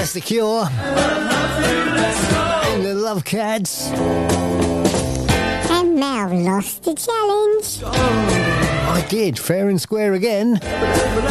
That's The Cure. And the Love Cats. And Mel lost the challenge. I did, fair and square again.